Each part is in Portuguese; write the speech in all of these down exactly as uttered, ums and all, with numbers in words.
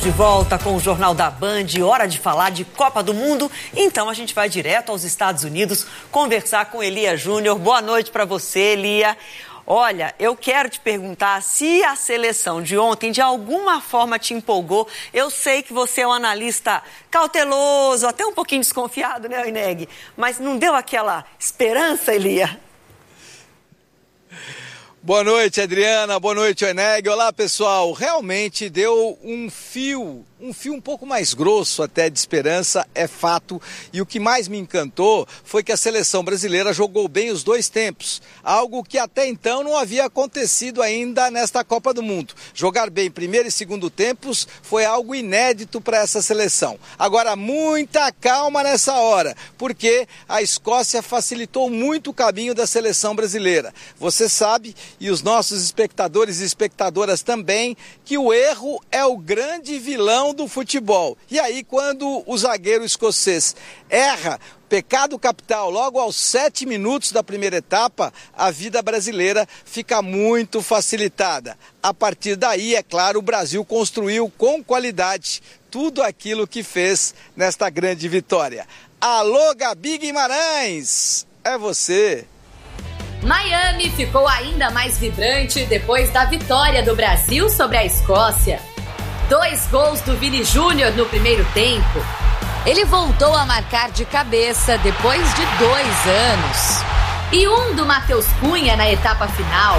De volta com o Jornal da Band, hora de falar de Copa do Mundo. Então a gente vai direto aos Estados Unidos conversar com Elia Júnior. Boa noite para você, Elia. Olha, eu quero te perguntar se a seleção de ontem de alguma forma te empolgou. Eu sei que você é um analista cauteloso, até um pouquinho desconfiado, né, Oineg? Mas não deu aquela esperança, Elia? Boa noite, Adriana. Boa noite, Oineg. Olá, pessoal. Realmente deu um fio, um fio um pouco mais grosso até de esperança, é fato. E o que mais me encantou foi que a seleção brasileira jogou bem os dois tempos. Algo que até então não havia acontecido ainda nesta Copa do Mundo. Jogar bem primeiro e segundo tempos foi algo inédito para essa seleção. Agora, muita calma nessa hora, porque a Escócia facilitou muito o caminho da seleção brasileira. Você sabe, e os nossos espectadores e espectadoras também, que o erro é o grande vilão do futebol. E aí, quando o zagueiro escocês erra, pecado capital, logo aos sete minutos da primeira etapa, a vida brasileira fica muito facilitada. A partir daí, é claro, o Brasil construiu com qualidade tudo aquilo que fez nesta grande vitória. Alô, Gabi Guimarães, é você! Miami ficou ainda mais vibrante depois da vitória do Brasil sobre a Escócia. Dois gols do Vini Júnior no primeiro tempo. Ele voltou a marcar de cabeça depois de dois anos. E um do Matheus Cunha na etapa final.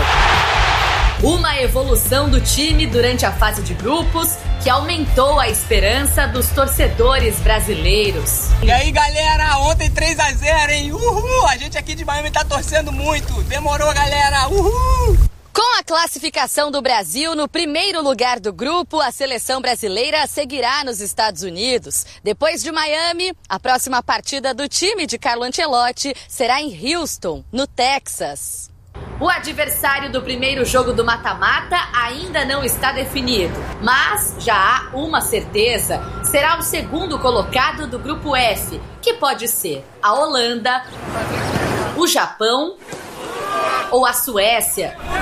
Uma evolução do time durante a fase de grupos que aumentou a esperança dos torcedores brasileiros. E aí, galera, ontem três a zero, hein? Uhul! A gente aqui de Miami tá torcendo muito. Demorou, galera. Uhul! Com a classificação do Brasil no primeiro lugar do grupo, a seleção brasileira seguirá nos Estados Unidos. Depois de Miami, a próxima partida do time de Carlo Ancelotti será em Houston, no Texas. O adversário do primeiro jogo do mata-mata ainda não está definido, mas já há uma certeza: será o segundo colocado do grupo F, que pode ser a Holanda, o Japão ou a Suécia.